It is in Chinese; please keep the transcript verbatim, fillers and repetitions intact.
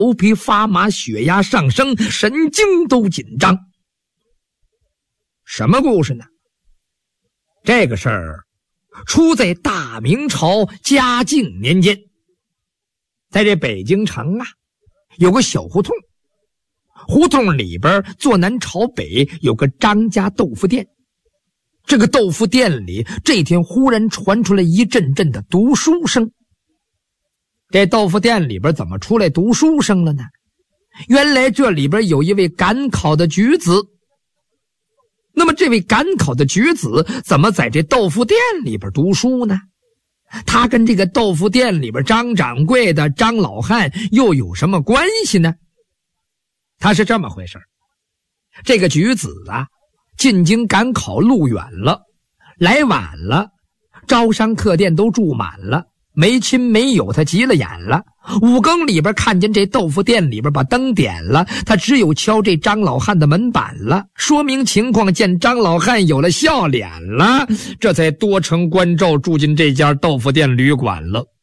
皮发麻，血压上升，神经都紧张。什么故事呢？这个事儿出在大明朝嘉靖年间，在这北京城啊，有个小胡同，胡同里边坐南朝北有个张家豆腐店。这个豆腐店里这天忽然传出来一阵阵的读书声。这豆腐店里边怎么出来读书声了呢？原来这里边有一位赶考的举子。那么这位赶考的举子怎么在这豆腐店里边读书呢？他跟这个豆腐店里边张掌柜的张老汉又有什么关系呢？他是这么回事，这个举子啊，进京赶考路远了，来晚了，招商客店都住满了，没亲没友，他急了眼了。五更里边看见这豆腐店里边把灯点了，他只有敲这张老汉的门板了，说明情况，见张老汉有了笑脸了，这才多乘关照住进这家豆腐店旅馆了。